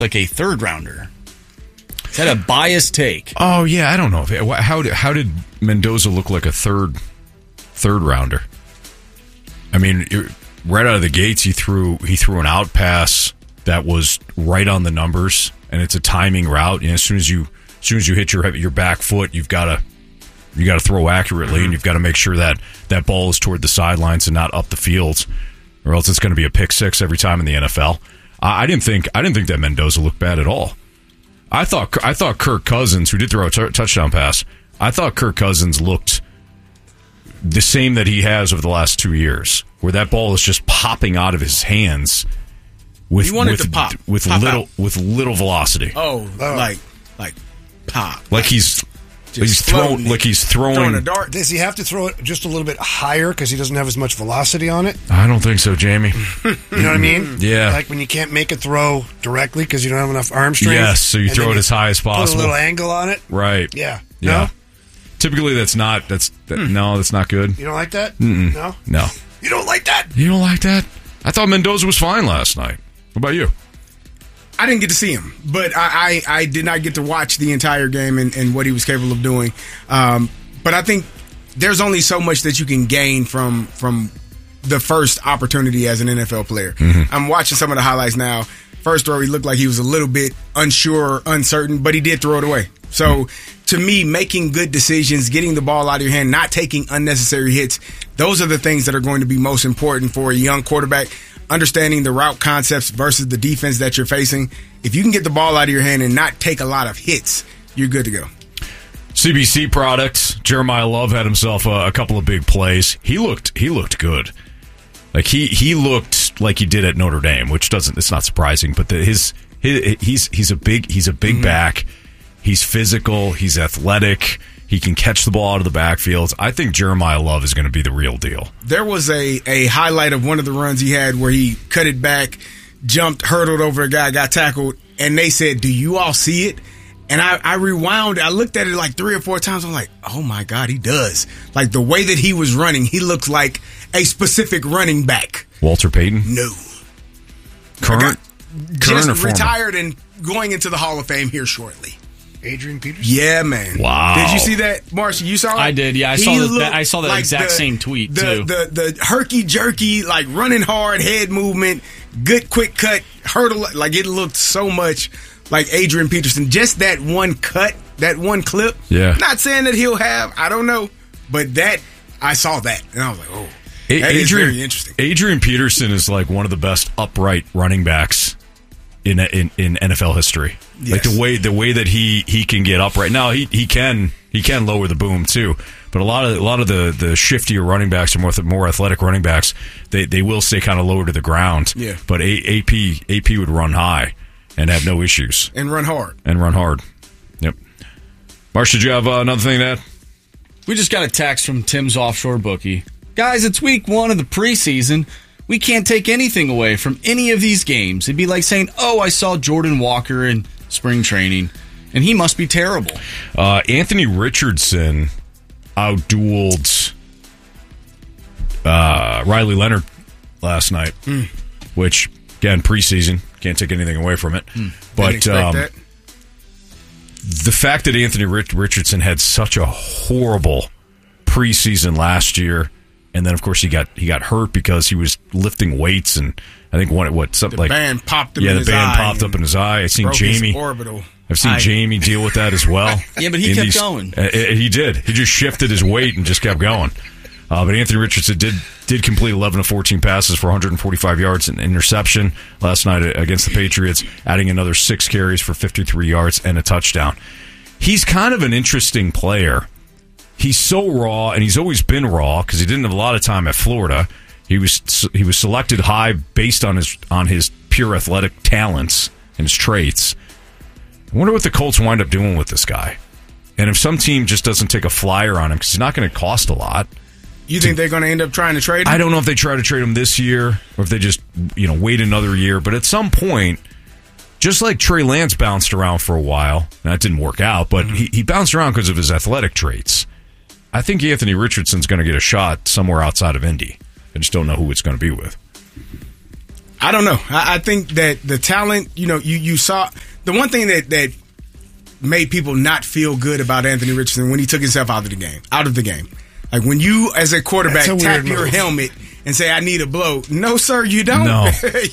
like a third rounder. Is that a biased take? Oh yeah, I don't know. How did Mendoza look like a third rounder? I mean, right out of the gates, he threw an out pass that was right on the numbers, and it's a timing route. And as soon as you hit your back foot, you got to throw accurately, and you've got to make sure that ball is toward the sidelines and not up the fields, or else it's going to be a pick six every time in the NFL. I didn't think that Mendoza looked bad at all. I thought Kirk Cousins, who did throw a touchdown pass, I thought Kirk Cousins looked the same that he has over the last 2 years, where that ball is just popping out of his hands with little velocity. Like pop. Like he's throwing a dart. Does he have to throw it just a little bit higher because he doesn't have as much velocity on it? I don't think so, Jamie. You know what I mean? Yeah. Like when you can't make a throw directly because you don't have enough arm strength. Yes, so you throw it as high as possible. Put a little angle on it. Right. Yeah. Yeah. No? Typically, that's not good. You don't like that? Mm-mm. No. No. You don't like that? You don't like that? I thought Mendoza was fine last night. What about you? I didn't get to see him, but I did not get to watch the entire game and what he was capable of doing. But I think there's only so much that you can gain from the first opportunity as an NFL player. Mm-hmm. I'm watching some of the highlights now. First throw, he looked like he was a little bit unsure, uncertain, but he did throw it away. So to me, making good decisions, getting the ball out of your hand, not taking unnecessary hits, those are the things that are going to be most important for a young quarterback. Understanding the route concepts versus the defense that you're facing. If you can get the ball out of your hand and not take a lot of hits, you're good to go. CBC products. Jeremiah Love had himself a couple of big plays. He looked good. Like he looked like he did at Notre Dame, which it's not surprising. But he's a big back. He's physical. He's athletic. He can catch the ball out of the backfield. I think Jeremiah Love is going to be the real deal. There was a highlight of one of the runs he had where he cut it back, jumped, hurdled over a guy, got tackled, and they said, "Do you all see it?" And I rewound. I looked at it like 3 or 4 times. I'm like, oh my God, he does. Like the way that he was running, he looks like a specific running back. Walter Payton? No. Current or former? Retired and going into the Hall of Fame here shortly. Adrian Peterson? Yeah, man. Wow. Did you see that, Marcia? You saw it? I did, yeah. I saw that like exact same tweet, too. The herky-jerky, like running hard, head movement, good quick cut, hurdle. Like it looked so much like Adrian Peterson. Just that one cut, that one clip. Yeah. Not saying that he'll have, I don't know. But I saw that, and I was like, oh, that is very interesting. Adrian Peterson is like one of the best upright running backs in NFL history. Yes. Like the way that he can get upright. Now he can lower the boom too, but a lot of the shiftier running backs or more athletic running backs, they will stay kind of lower to the ground. Yeah. But AP would run high and have no issues and run hard. Yep. Marsh, did you have another thing to add? We just got a text from Tim's offshore bookie. Guys, it's week 1 of the preseason. We can't take anything away from any of these games. It'd be like saying, oh, I saw Jordan Walker in spring training, and he must be terrible. Anthony Richardson outdueled Riley Leonard last night, which, again, preseason. Can't take anything away from it. But the fact that Anthony Richardson had such a horrible preseason last year, and then of course he got hurt because he was lifting weights, and I think the band popped up in his eye. Yeah, the band popped up in his eye. I've seen Jamie deal with that as well. Yeah, but he kept going. He did. He just shifted his weight and just kept going. But Anthony Richardson did complete 11 of 14 passes for 145 yards and interception last night against the Patriots, adding another 6 carries for 53 yards and a touchdown. He's kind of an interesting player. He's so raw, and he's always been raw because he didn't have a lot of time at Florida. He was selected high based on his pure athletic talents and his traits. I wonder what the Colts wind up doing with this guy, and if some team just doesn't take a flyer on him because he's not going to cost a lot. You think they're going to end up trying to trade him? I don't know if they try to trade him this year or if they just wait another year. But at some point, just like Trey Lance bounced around for a while, and that didn't work out, but he bounced around because of his athletic traits. I think Anthony Richardson's going to get a shot somewhere outside of Indy. I just don't know who it's going to be with. I don't know. I think that the talent, you saw the one thing that made people not feel good about Anthony Richardson when he took himself out of the game. Like when you, as a quarterback, tap your helmet and say, "I need a blow." No, sir, you don't. No.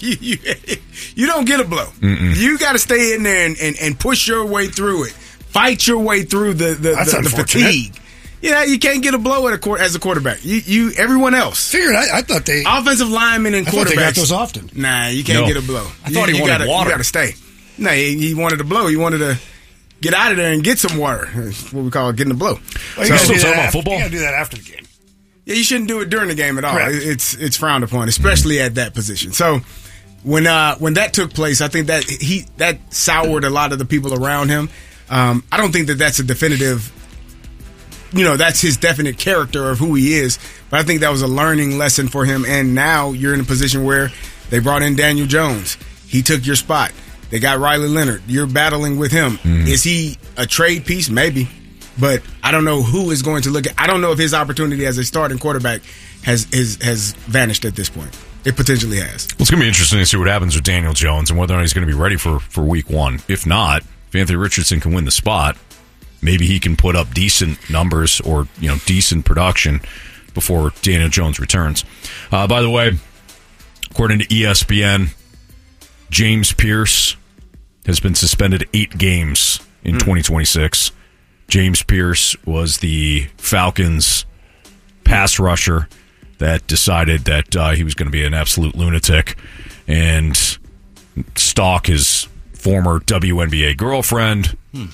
you don't get a blow. Mm-mm. You got to stay in there and push your way through it. Fight your way through the fatigue. Yeah, you can't get a blow as a quarterback. You everyone else. Figured I thought they offensive linemen and quarterbacks. They got those often. Nah, you can't get a blow. I thought he wanted water. You got to stay. No, he wanted a blow. He wanted to get out of there and get some water. That's what we call getting a blow. Well, you still talking about football? You got to do that after the game. Yeah, you shouldn't do it during the game at all. Correct. It's frowned upon, especially at that position. So when that took place, I think that soured a lot of the people around him. I don't think that's a definitive. That's his definite character of who he is. But I think that was a learning lesson for him. And now you're in a position where they brought in Daniel Jones. He took your spot. They got Riley Leonard. You're battling with him. Mm. Is he a trade piece? Maybe. But I don't know who is going to look at. I don't know if his opportunity as a starting quarterback has vanished at this point. It potentially has. Well, it's going to be interesting to see what happens with Daniel Jones and whether or not he's going to be ready for week one. If not, if Anthony Richardson can win the spot, maybe he can put up decent numbers or decent production before Daniel Jones returns. By the way, according to ESPN, James Pierce has been suspended 8 games in 2026. James Pierce was the Falcons' pass rusher that decided that he was going to be an absolute lunatic and stalk his former WNBA girlfriend,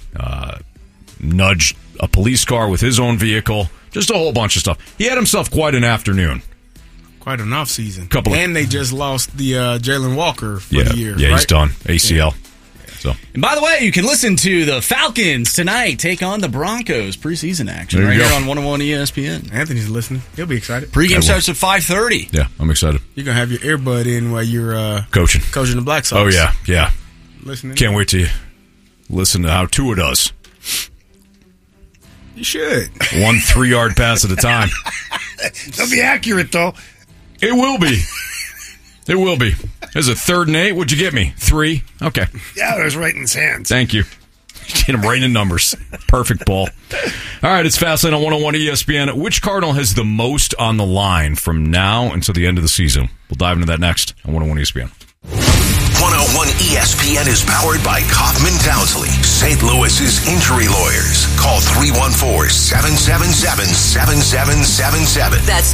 nudged a police car with his own vehicle, just a whole bunch of stuff. He had himself quite an afternoon. Quite an off season. And they just lost the Jalen Walker for the year. Yeah, right? He's done. ACL. Yeah. So. And by the way, you can listen to the Falcons tonight take on the Broncos preseason action right here on 101 ESPN. Anthony's listening. He'll be excited. Pregame starts at 5:30. Yeah, I'm excited. You're going to have your earbud in while you're coaching the Black Sox. Oh, yeah. Listening. Can't wait to listen to how Tua does. You should. 1 3-yard pass at a time. They'll be accurate, though. It will be. It will be. There's a 3rd and 8. What'd you get me? 3? Okay. Yeah, it was right in his hands. Thank you. Get him right in numbers. Perfect ball. All right, it's Fastlane on 101 ESPN. Which Cardinal has the most on the line from now until the end of the season? We'll dive into that next on 101 ESPN. 101 ESPN is powered by Kaufman Townsley, St. Louis's injury lawyers. Call 314-777-7777. That's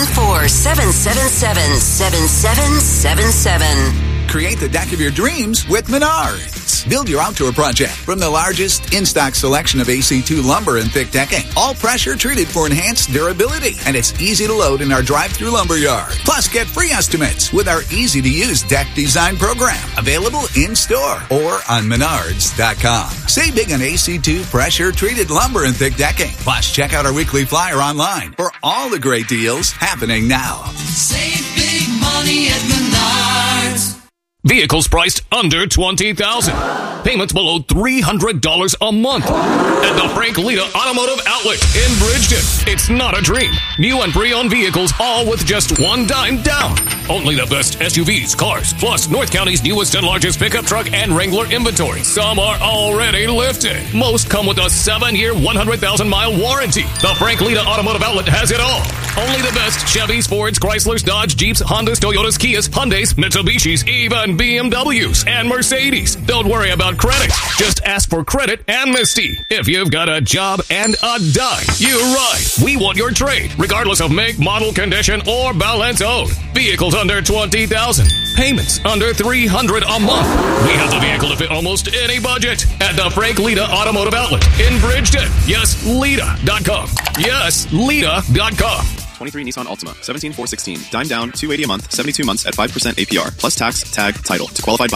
314-777-7777. Create the deck of your dreams with Menards. Build your outdoor project from the largest in-stock selection of AC2 lumber and thick decking. All pressure treated for enhanced durability. And it's easy to load in our drive-through lumber yard. Plus, get free estimates with our easy-to-use deck design program. Available in-store or on Menards.com. Save big on AC2 pressure-treated lumber and thick decking. Plus, check out our weekly flyer online for all the great deals happening now. Save big money at Menards. Vehicles priced under $20,000. Payments below $300 a month. At the Frank Lita Automotive Outlet in Bridgeton. It's not a dream. New and pre-owned vehicles, all with just $1 down. Only the best SUVs, cars, plus North County's newest and largest pickup truck and Wrangler inventory. Some are already lifted. Most come with a 7-year, 100,000-mile warranty. The Frank Lita Automotive Outlet has it all. Only the best Chevys, Fords, Chryslers, Dodge, Jeeps, Hondas, Toyotas, Kias, Hyundais, Mitsubishis, even BMWs and Mercedes. Don't worry about credit. Just ask for credit amnesty. If you've got a job and a dime, you're right. We want your trade, regardless of make, model, condition, or balance owed. Vehicles under $20,000. Payments under $300 a month. We have the vehicle to fit almost any budget at the Frank Lita Automotive Outlet in Bridgeton. Yes, Lita.com. Yes, Lita.com. 23 Nissan Altima, 17,416. Dime down, $280 a month, 72 months at 5% APR, plus tax, tag, title to qualified buyers.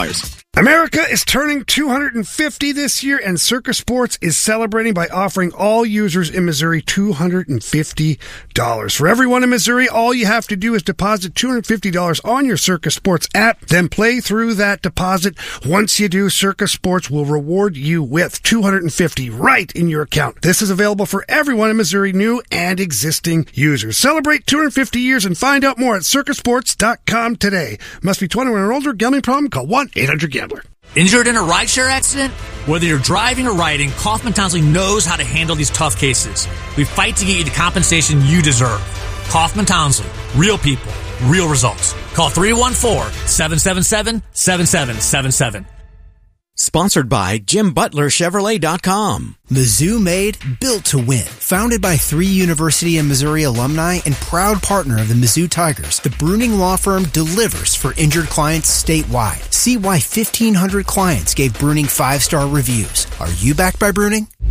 America is turning 250 this year, and Circa Sports is celebrating by offering all users in Missouri $250. For everyone in Missouri, all you have to do is deposit $250 on your Circa Sports app, then play through that deposit. Once you do, Circa Sports will reward you with $250 right in your account. This is available for everyone in Missouri, new and existing users. Celebrate 250 years and find out more at circasports.com today. Must be 21 or older. Gambling problem? Call 1-800-GAMBLER. Injured in a rideshare accident? Whether you're driving or riding, Kaufman Townsley knows how to handle these tough cases. We fight to get you the compensation you deserve. Kaufman Townsley. Real people. Real results. Call 314-777-7777. Sponsored by JimButlerChevrolet.com. Mizzou made, built to win. Founded by 3 University of Missouri alumni and proud partner of the Mizzou Tigers, the Bruning Law Firm delivers for injured clients statewide. See why 1,500 clients gave Bruning 5-star reviews. Are you backed by Bruning?